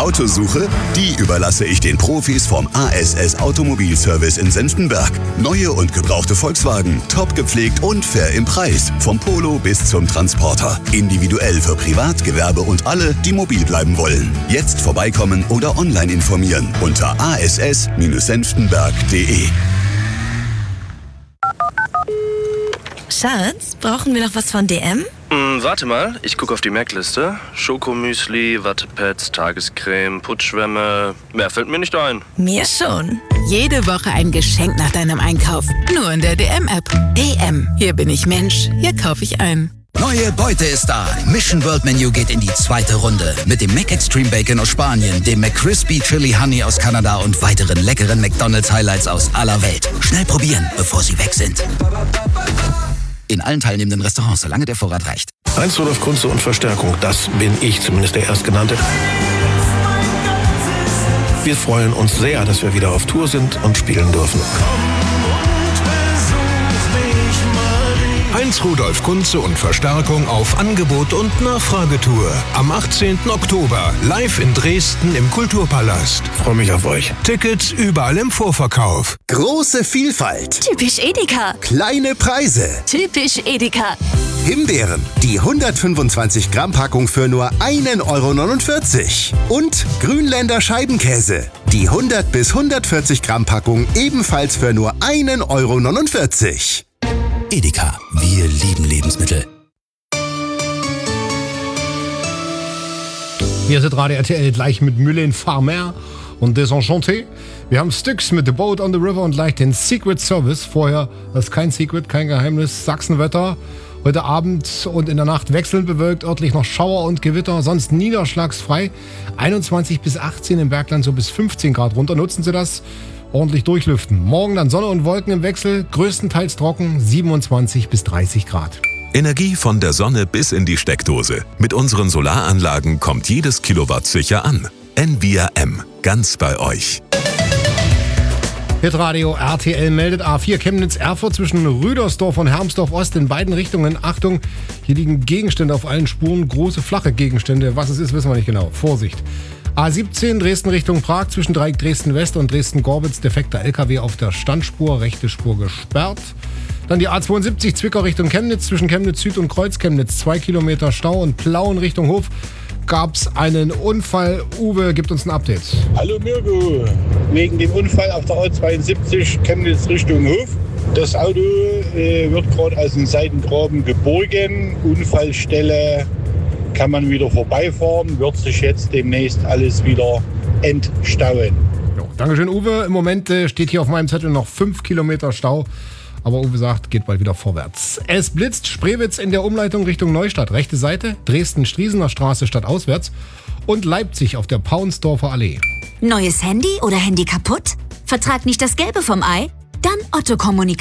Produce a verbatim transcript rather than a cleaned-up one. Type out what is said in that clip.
Autosuche? Die überlasse ich den Profis vom A S S Automobilservice in Senftenberg. Neue und gebrauchte Volkswagen, top gepflegt und fair im Preis. Vom Polo bis zum Transporter. Individuell für Privat, Gewerbe und alle, die mobil bleiben wollen. Jetzt vorbeikommen oder online informieren unter a s s senftenberg punkt d e. Schatz, brauchen wir noch was von D M? Hm, warte mal, ich gucke auf die Merkliste. Schokomüsli, Wattepads, Tagescreme, Putzschwämme. Mehr fällt mir nicht ein. Mir schon. Jede Woche ein Geschenk nach deinem Einkauf. Nur in der D M-App. D M. Hier bin ich Mensch. Hier kaufe ich ein. Neue Beute ist da. Mission World Menu geht in die zweite Runde. Mit dem McExtreme Bacon aus Spanien, dem McCrispy Chili Honey aus Kanada und weiteren leckeren McDonald's Highlights aus aller Welt. Schnell probieren, bevor sie weg sind. In allen teilnehmenden Restaurants, solange der Vorrat reicht. Heinz Rudolf Kunze und Verstärkung, das bin ich, zumindest der Erstgenannte. Wir freuen uns sehr, dass wir wieder auf Tour sind und spielen dürfen. Heinz Rudolf Kunze und Verstärkung auf Angebot und Nachfragetour. Am achtzehnten Oktober, live in Dresden im Kulturpalast. Ich freue mich auf euch. Tickets überall im Vorverkauf. Große Vielfalt. Typisch Edeka. Kleine Preise. Typisch Edeka. Himbeeren, die hundertfünfundzwanzig Gramm Packung für nur ein Euro neunundvierzig. Und Grünländer Scheibenkäse, die hundert bis hundertvierzig Gramm Packung ebenfalls für nur ein Euro neunundvierzig. Edeka, wir lieben Lebensmittel. Hier ist Radio R T L gleich mit Mylène Farmer und Desenchanté. Wir haben Styx mit The Boat on the River und gleich den Secret Service. Vorher, das ist kein Secret, kein Geheimnis, Sachsenwetter. Heute Abend und in der Nacht wechselnd bewölkt, örtlich noch Schauer und Gewitter, sonst niederschlagsfrei. einundzwanzig bis achtzehn im Bergland, so bis fünfzehn Grad runter. Nutzen Sie das, ordentlich durchlüften. Morgen dann Sonne und Wolken im Wechsel, größtenteils trocken, siebenundzwanzig bis dreißig Grad. Energie von der Sonne bis in die Steckdose. Mit unseren Solaranlagen kommt jedes Kilowatt sicher an. Envia M, ganz bei euch. Hitradio R T L meldet A vier Chemnitz-Erfurt zwischen Rüdersdorf und Hermsdorf-Ost in beiden Richtungen. Achtung, hier liegen Gegenstände auf allen Spuren, große flache Gegenstände. Was es ist, wissen wir nicht genau. Vorsicht. A siebzehn Dresden Richtung Prag zwischen Dreieck Dresden-West und Dresden-Gorbitz. Defekter L K W auf der Standspur, rechte Spur gesperrt. Dann die A zweiundsiebzig Zwickau Richtung Chemnitz zwischen Chemnitz Süd und Kreuz-Chemnitz. Zwei Kilometer Stau und Plauen Richtung Hof. Gab's einen Unfall. Uwe gibt uns ein Update. Hallo Mirko, wegen dem Unfall auf der A zweiundsiebzig Chemnitz Richtung Hof. Das Auto äh, wird gerade aus dem Seitengraben geborgen. Unfallstelle kann man wieder vorbeifahren, wird sich jetzt demnächst alles wieder entstauen. Jo, Dankeschön Uwe. Im Moment äh, steht hier auf meinem Zettel noch fünf Kilometer Stau. Aber Uwe sagt, geht bald wieder vorwärts. Es blitzt, Spreewitz in der Umleitung Richtung Neustadt. Rechte Seite, Dresden-Striesener Straße stadtauswärts. Und Leipzig auf der Paunsdorfer Allee. Neues Handy oder Handy kaputt? Vertrag nicht das Gelbe vom Ei? Dann Otto Kommunikation.